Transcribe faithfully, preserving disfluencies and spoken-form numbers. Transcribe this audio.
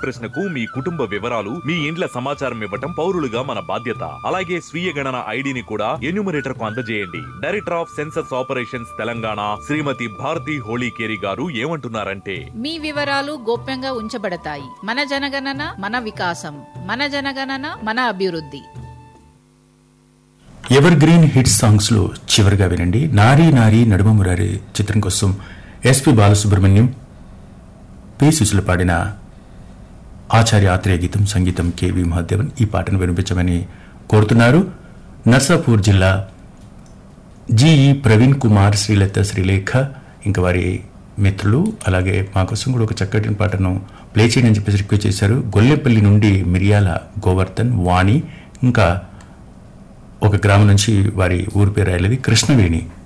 ప్రశ్నకు మీ కుటుంబ వివరాలు మీ ఇండ్ల సమాచారం ఇవ్వటం పౌరులుగా మన బాధ్యత. అలాగే స్వీయ గణన ఐడిని కూడా ఎన్యూమరేటర్ కు అందజేయండి. Director of census operations Telangana శ్రీమతి భారతి హోళీకేరి గారు ఏమంటున్నారంటే, మీ వివరాలు గోప్యంగా ఉంచబడతాయి. మన జనగణన మన వికాసం, మన జనగణన మన అభివృద్ధి. ఎవర్ గ్రీన్ హిట్ సాంగ్స్ లో చివరిగా వినండి నారీ నారీ నడుమ మురారి చిత్రం కోసం ఎస్పి బాలసుబ్రహ్మణ్యం, పి సుశీల పాడిన ఆచార్య ఆత్రేయ గీతం, సంగీతం కెవి మహాదేవన్. ఈ పాటను వినిపించమని కోరుతున్నారు నర్సాపూర్ జిల్లా జిఈ ప్రవీణ్ కుమార్, శ్రీలత, శ్రీలేఖ, ఇంకా వారి మిత్రులు. అలాగే మా కోసం కూడా ఒక చక్కటి పాటను ప్లే చేయని అని చెప్పేసి రిక్వెస్ట్ చేశారు. గొల్లెపల్లి నుండి మిరియాల గోవర్ధన్, వాణి, ఇంకా ఒక గ్రామం నుంచి వారి ఊరి పేరు రాయలేదు కృష్ణవేణి.